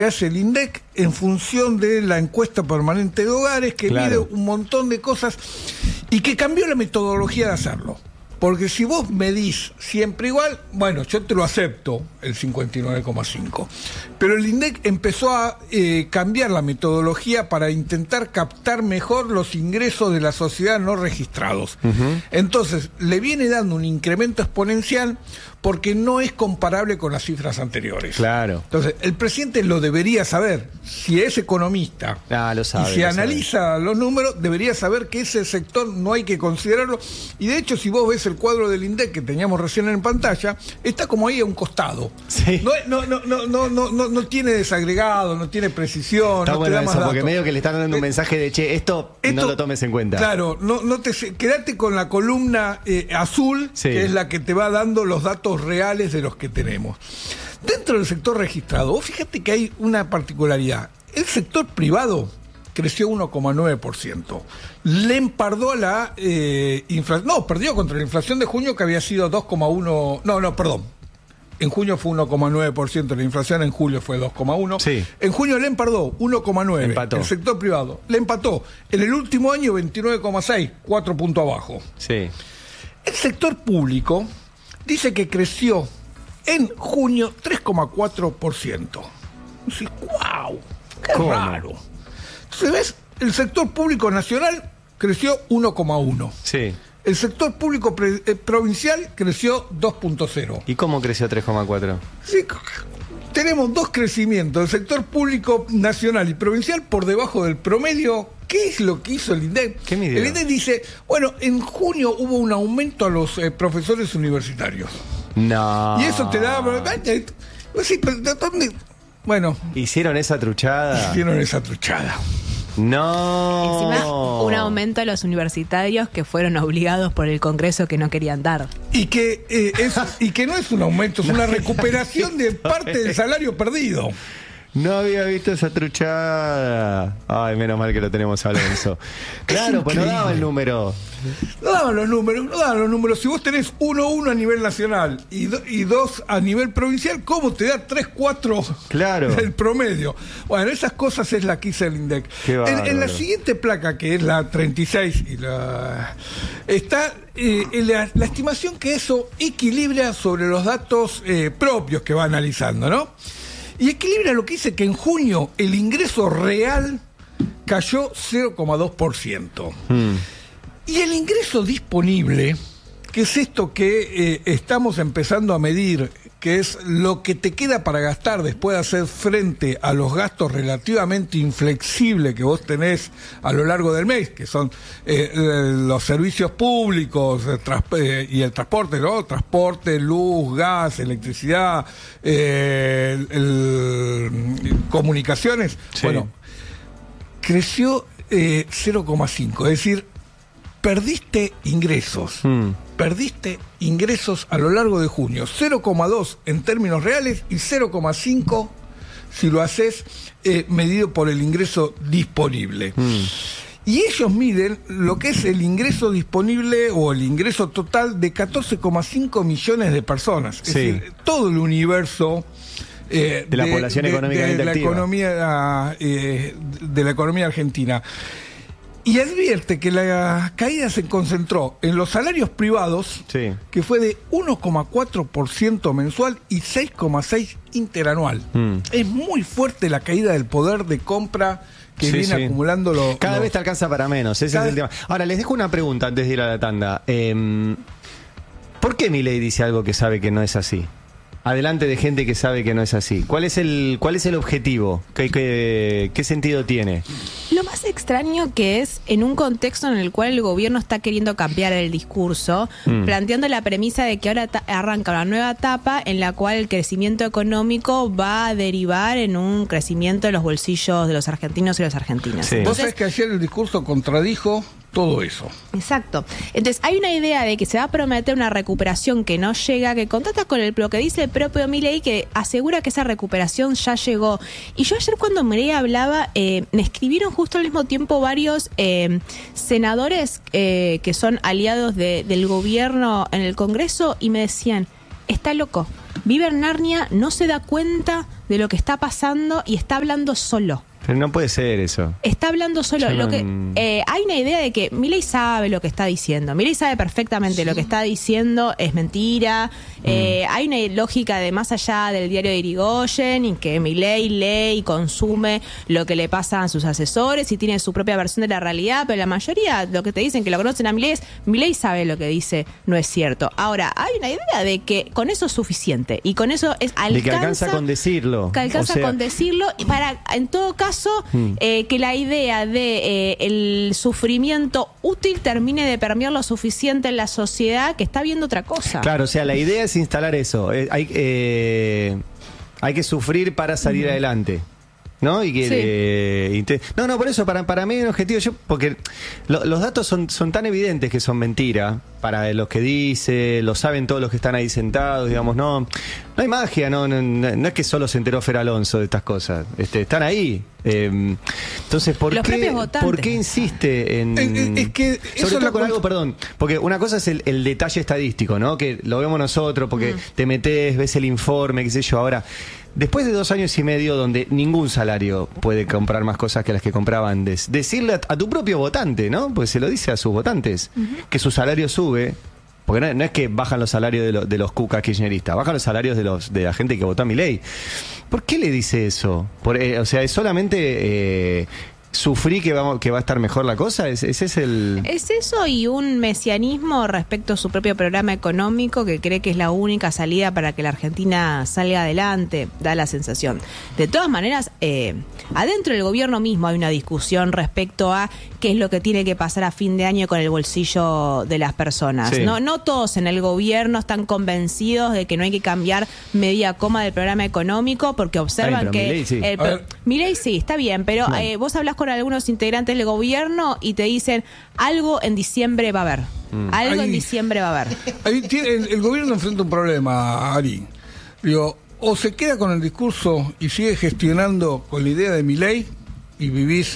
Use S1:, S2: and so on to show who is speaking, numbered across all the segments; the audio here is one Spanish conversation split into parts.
S1: hace el INDEC en función de la encuesta permanente de hogares, que mide un montón de cosas y que cambió la metodología de hacerlo. Porque si vos medís siempre igual, bueno, yo te lo acepto, el 59,5. Pero el INDEC empezó a cambiar la metodología para intentar captar mejor los ingresos de la sociedad no registrados. Entonces, le viene dando un incremento exponencial porque no es comparable con las cifras anteriores.
S2: Claro.
S1: Entonces, el presidente lo debería saber. Si es economista
S2: lo sabe,
S1: y si analiza los números, debería saber que ese sector no hay que considerarlo. Y de hecho, si vos ves el cuadro del INDEC que teníamos recién en pantalla, está como ahí a un costado.
S2: Sí.
S1: No tiene desagregado, no tiene precisión.
S2: Está
S1: no
S2: bueno
S1: te da
S2: eso,
S1: más
S2: porque
S1: datos.
S2: medio que le están dando un mensaje de esto no lo tomes en cuenta.
S1: Claro, quédate con la columna azul, que es la que te va dando los datos reales de los que tenemos. Dentro del sector registrado, vos fíjate que hay una particularidad. El sector privado creció 1,9%. Le empardó a la inflación. No, perdió contra la inflación de junio, que había sido 2,1. Perdón. En junio fue 1,9%, la inflación en julio fue 2,1%.
S2: Sí.
S1: En junio le empardó 1,9%.
S2: Empató.
S1: El sector privado. Le empató. En el último año 29,6%, 4 puntos abajo.
S2: Sí.
S1: El sector público dice que creció en junio 3,4%. Dice, ¡wow! ¡Qué raro! Entonces, ¿ves? El sector público nacional creció 1,1%.
S2: Sí.
S1: El sector público provincial creció 2,0%.
S2: ¿Y cómo creció 3,4%?
S1: Sí, tenemos dos crecimientos, el sector público nacional y provincial por debajo del promedio. ¿Qué es lo que hizo el INDEC?
S2: ¿Qué midió?
S1: El INDEC dice, bueno, en junio hubo un aumento a los profesores universitarios.
S2: No.
S1: Y eso te da... Sí, pero ¿dónde? Bueno.
S2: ¿Hicieron esa truchada?
S1: Hicieron esa truchada.
S2: No.
S3: Encima, un aumento a los universitarios que fueron obligados por el Congreso que no querían dar.
S1: Y que no es un aumento, es una recuperación de parte del salario perdido.
S2: No había visto esa truchada. Ay, menos mal que lo tenemos a Alonso. Claro, pues no daba el número.
S1: No daban los números. Si vos tenés 1,1 a nivel nacional y 2 a nivel provincial, ¿cómo te da 3,4
S2: claro.
S1: el promedio? Bueno, esas cosas es la que hizo el INDEC. En la siguiente placa, que es la 36, está la estimación que eso equilibra sobre los datos propios que va analizando, ¿no? Y equilibra lo que dice que en junio el ingreso real cayó 0,2%. Y el ingreso disponible, que es esto que estamos empezando a medir, que es lo que te queda para gastar después de hacer frente a los gastos relativamente inflexibles que vos tenés a lo largo del mes, que son los servicios públicos y el transporte, ¿no? Transporte, luz, gas, electricidad, comunicaciones. Sí. Bueno, creció 0,5, es decir, perdiste ingresos. Perdiste ingresos a lo largo de junio. 0,2 en términos reales y 0,5 si lo haces medido por el ingreso disponible. Y ellos miden lo que es el ingreso disponible o el ingreso total de 14,5 millones de personas. Es decir, todo el universo
S2: de la población económicamente activa.
S1: De la economía argentina. Y advierte que la caída se concentró en los salarios privados, que fue de 1,4% mensual y 6,6% interanual. Es muy fuerte la caída del poder de compra que viene acumulando
S2: cada vez te alcanza para menos, ese es el tema. Ahora, les dejo una pregunta antes de ir a la tanda. ¿Por qué Milei dice algo que sabe que no es así? Adelante de gente que sabe que no es así. ¿Cuál es el objetivo? ¿Qué sentido tiene?
S3: Lo más extraño que es en un contexto en el cual el gobierno está queriendo cambiar el discurso, planteando la premisa de que ahora arranca una nueva etapa en la cual el crecimiento económico va a derivar en un crecimiento de los bolsillos de los argentinos y las argentinas.
S1: Sí. Vos sabés que ayer el discurso contradijo todo eso.
S3: Exacto. Entonces hay una idea de que se va a prometer una recuperación que no llega, que contrasta con lo que dice el propio Milei, que asegura que esa recuperación ya llegó. Y yo ayer cuando Milei hablaba, me escribieron justo al mismo tiempo varios senadores que son aliados del gobierno en el Congreso y me decían, está loco. vive en Narnia, no se da cuenta de lo que está pasando y está hablando solo.
S2: Pero no puede ser eso.
S3: Está hablando solo. Hay una idea de que Milei sabe lo que está diciendo. Milei sabe perfectamente lo que está diciendo es mentira. Hay una lógica de más allá del diario de Irigoyen y que Milei lee y consume lo que le pasa a sus asesores y tiene su propia versión de la realidad, pero la mayoría, lo que te dicen que lo conocen a Milei es Milei sabe lo que dice, no es cierto. Ahora, hay una idea de que con eso es suficiente y con eso
S2: de que alcanza con decirlo.
S3: Que alcanza con decirlo y para, en todo caso, que la idea de el sufrimiento útil termine de permear lo suficiente en la sociedad que está viendo otra cosa.
S2: Claro, o sea, la idea es instalar eso. Hay que sufrir para salir adelante. ¿No? Y que no, por eso, para mí hay un objetivo, porque los datos son tan evidentes que son mentiras para los que dice, lo saben todos los que están ahí sentados, digamos, no hay magia, no es que solo se enteró Fer Alonso de estas cosas, están ahí. Entonces, ¿por qué insiste en
S1: es que
S2: sobre todo con algo, perdón, porque una cosa es el detalle estadístico, ¿no? Que lo vemos nosotros, porque te metés, ves el informe, qué sé yo, ahora. Después de 2 años y medio donde ningún salario puede comprar más cosas que las que compraba antes, decirle a tu propio votante, ¿no? Pues se lo dice a sus votantes, que su salario sube, porque no es que bajan los salarios de los cucas kirchneristas, bajan los salarios de la gente que votó a Milei. ¿Por qué le dice eso? O sea, es solamente... ¿Sufrí que va a estar mejor la cosa? ¿Ese es el...?
S3: Es eso y un mesianismo respecto a su propio programa económico que cree que es la única salida para que la Argentina salga adelante, da la sensación. De todas maneras, adentro del gobierno mismo hay una discusión respecto a qué es lo que tiene que pasar a fin de año con el bolsillo de las personas. Sí. No todos en el gobierno están convencidos de que no hay que cambiar media coma del programa económico porque observan que... Milei sí, está bien, pero vos hablás con algunos integrantes del gobierno y te dicen algo en diciembre va a haber. Algo en diciembre va a haber.
S1: El gobierno enfrenta un problema, Ari. Digo, o se queda con el discurso y sigue gestionando con la idea de Milei y vivís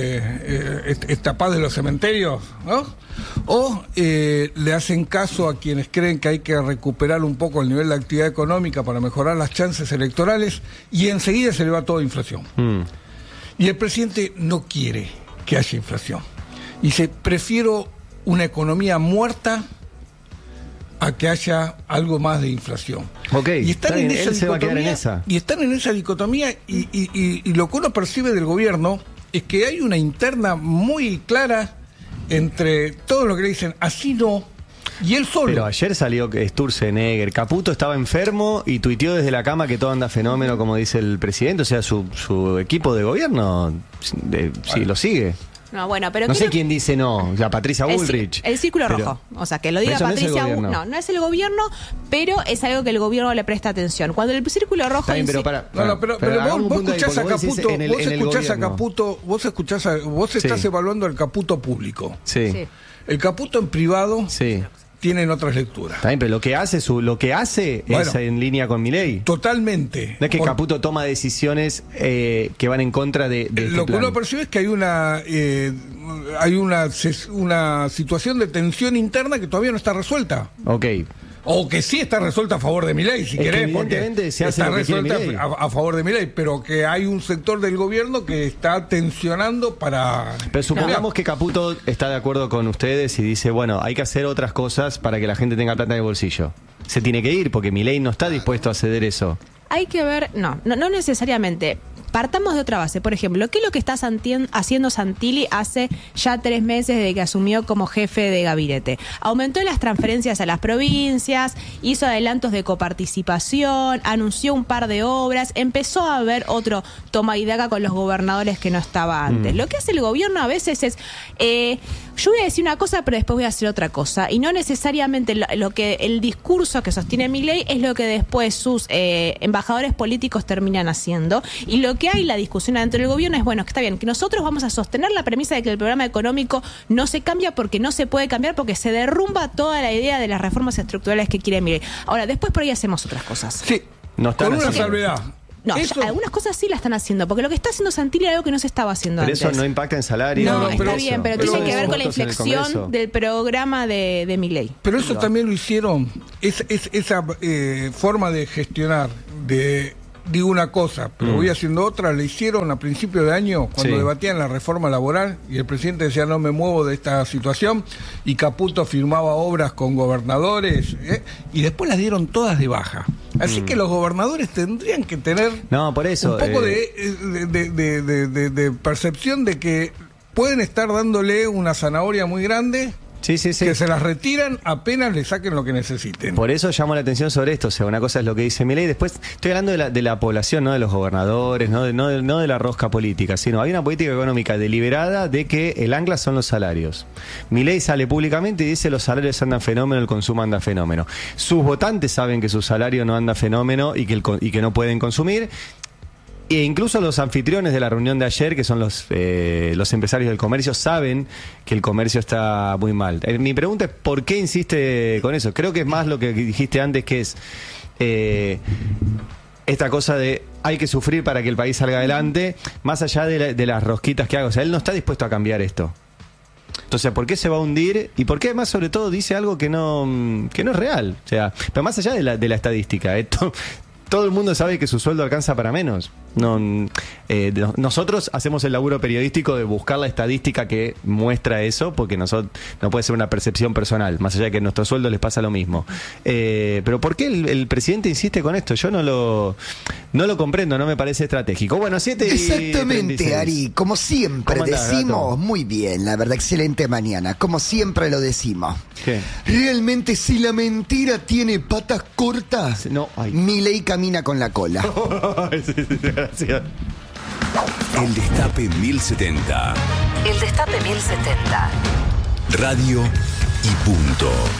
S1: esta paz de los cementerios, ¿no? O le hacen caso a quienes creen que hay que recuperar un poco el nivel de actividad económica para mejorar las chances electorales y enseguida se le va toda inflación. Y el presidente no quiere que haya inflación. Dice, prefiero una economía muerta a que haya algo más de inflación.
S2: Okay,
S1: y están en
S2: bien,
S1: esa
S2: se va a quedar en esa.
S1: Y están en esa dicotomía y lo que uno percibe del gobierno es que hay una interna muy clara entre todo lo que le dicen así no y él solo.
S2: Pero ayer salió Sturzenegger, Caputo estaba enfermo y tuiteó desde la cama que todo anda fenómeno, como dice el presidente, o sea, su equipo de gobierno sí lo sigue.
S3: No, bueno, pero
S2: no sé quién dice no, la Patricia Bullrich.
S3: El círculo rojo, o sea, que lo diga Patricia Bullrich. No es el gobierno, pero es algo que el gobierno le presta atención. Cuando el círculo rojo
S1: bien, pero vos escuchás a Caputo, vos estás evaluando el Caputo público.
S2: Sí.
S1: El Caputo en privado tienen otras lecturas.
S2: Está bien, pero lo que hace es en línea con Milei.
S1: Totalmente.
S2: No es que Caputo toma decisiones que van en contra de
S1: lo que uno percibe es que hay una situación de tensión interna que todavía no está resuelta.
S2: Ok.
S1: O que sí está resuelta a favor de Milei, si querés, porque
S2: se hace
S1: está resuelta a favor de Milei, pero que hay un sector del gobierno que está tensionando para...
S2: Pero supongamos que Caputo está de acuerdo con ustedes y dice, bueno, hay que hacer otras cosas para que la gente tenga plata en el bolsillo. Se tiene que ir porque Milei no está dispuesto a ceder eso.
S3: Hay que ver, no necesariamente. Partamos de otra base. Por ejemplo, ¿qué es lo que está haciendo Santilli hace ya 3 meses desde que asumió como jefe de gabinete? Aumentó las transferencias a las provincias, hizo adelantos de coparticipación, anunció un par de obras, empezó a haber otro toma y daca con los gobernadores que no estaba antes. Lo que hace el gobierno a veces es, yo voy a decir una cosa, pero después voy a hacer otra cosa. Y no necesariamente lo que el discurso que sostiene Milei es lo que después sus embajadores políticos terminan haciendo. Y lo que hay, la discusión dentro del gobierno es, bueno, que está bien, que nosotros vamos a sostener la premisa de que el programa económico no se cambia porque no se puede cambiar, porque se derrumba toda la idea de las reformas estructurales que quiere Milei. Ahora, después por ahí hacemos otras cosas.
S1: Sí, con una salvedad.
S3: No, algunas cosas sí la están haciendo, porque lo que está haciendo Santilli era algo que no se estaba haciendo
S2: pero
S3: antes.
S2: Pero eso no impacta en salario.
S3: No, está bien, pero tiene que ver con la inflexión del programa de Milei.
S1: Pero eso también lo hicieron, esa forma de gestionar, digo una cosa, pero voy haciendo otra, le hicieron a principio de año, cuando debatían la reforma laboral, y el presidente decía no me muevo de esta situación, y Caputo firmaba obras con gobernadores, y después las dieron todas de baja. Así que los gobernadores tendrían que tener
S2: por eso,
S1: un poco de percepción de que pueden estar dándole una zanahoria muy grande.
S2: Sí.
S1: Que se las retiran apenas le saquen lo que necesiten.
S2: Por eso llamo la atención sobre esto. O sea, una cosa es lo que dice Milei. Después estoy hablando de la población, no de los gobernadores, no de la rosca política, sino hay una política económica deliberada de que el ancla son los salarios. Milei sale públicamente y dice los salarios andan fenómeno, el consumo anda fenómeno. Sus votantes saben que su salario no anda fenómeno y que no pueden consumir. E incluso los anfitriones de la reunión de ayer, que son los empresarios del comercio, saben que el comercio está muy mal. Mi pregunta es, ¿por qué insiste con eso? Creo que es más lo que dijiste antes, que es esta cosa de hay que sufrir para que el país salga adelante, más allá de las rosquitas que haga. O sea, él no está dispuesto a cambiar esto. Entonces, ¿por qué se va a hundir? Y por qué además, sobre todo, dice algo que no es real. O sea, pero más allá de la estadística, todo el mundo sabe que su sueldo alcanza para menos. Nosotros hacemos el laburo periodístico de buscar la estadística que muestra eso, porque no puede ser una percepción personal, más allá de que a nuestro sueldo les pasa lo mismo. Pero ¿por qué el presidente insiste con esto? Yo no lo comprendo, no me parece estratégico. Bueno, 7:36.
S4: Exactamente, Ari, como siempre decimos, muy bien, la verdad, excelente mañana, como siempre lo decimos.
S2: ¿Qué?
S4: Realmente, si la mentira tiene patas cortas, Milei camina con la cola.
S2: Gracias.
S5: El Destape 1070.
S6: El Destape 1070.
S5: Radio y punto.